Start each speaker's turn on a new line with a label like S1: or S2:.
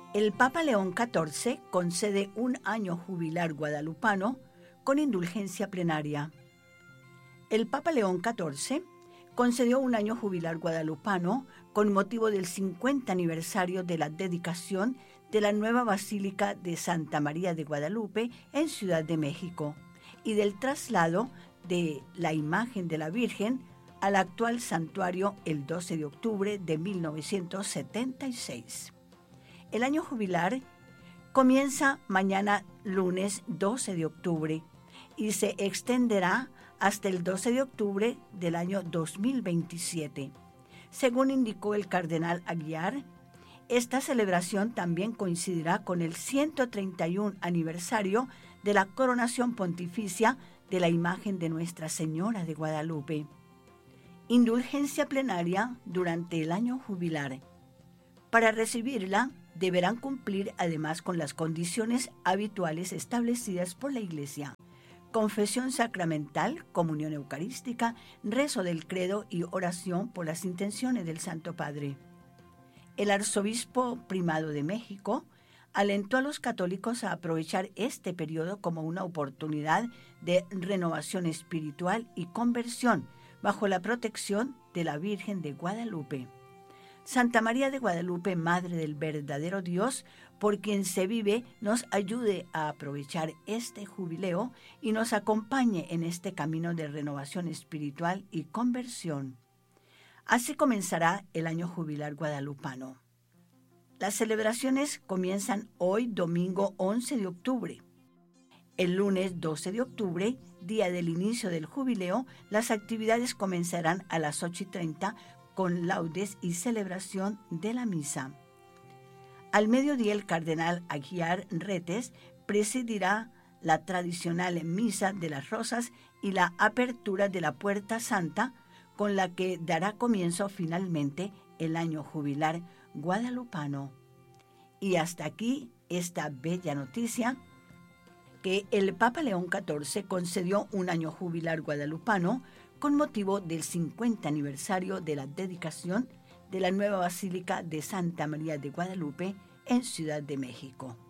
S1: El Papa León XIV concede un año jubilar guadalupano con indulgencia plenaria. El Papa León XIV concedió un año jubilar guadalupano con motivo del 50 aniversario de la dedicación de la nueva Basílica de Santa María de Guadalupe en Ciudad de México y del traslado de la imagen de la Virgen al actual santuario el 12 de octubre de 1976. El año jubilar comienza mañana lunes 12 de octubre y se extenderá hasta el 12 de octubre del año 2027. Según indicó el cardenal Aguiar, esta celebración también coincidirá con el 131 aniversario de la coronación pontificia de la imagen de Nuestra Señora de Guadalupe. Indulgencia plenaria durante el año jubilar. Para recibirla, deberán cumplir además con las condiciones habituales establecidas por la Iglesia: confesión sacramental, comunión eucarística, rezo del credo y oración por las intenciones del Santo Padre. El arzobispo primado de México alentó a los católicos a aprovechar este periodo como una oportunidad de renovación espiritual y conversión bajo la protección de la Virgen de Guadalupe. Santa María de Guadalupe, Madre del verdadero Dios, por quien se vive, nos ayude a aprovechar este jubileo y nos acompañe en este camino de renovación espiritual y conversión. Así comenzará el año jubilar guadalupano. Las celebraciones comienzan hoy, domingo 11 de octubre. El lunes 12 de octubre, día del inicio del jubileo, las actividades comenzarán a las 8:30 con laudes y celebración de la misa. Al mediodía, el cardenal Aguiar Retes presidirá la tradicional Misa de las Rosas y la apertura de la Puerta Santa, con la que dará comienzo finalmente el año jubilar guadalupano. Y hasta aquí esta bella noticia que el Papa León XIV concedió un año jubilar guadalupano con motivo del 50 aniversario de la dedicación de la nueva Basílica de Santa María de Guadalupe en Ciudad de México.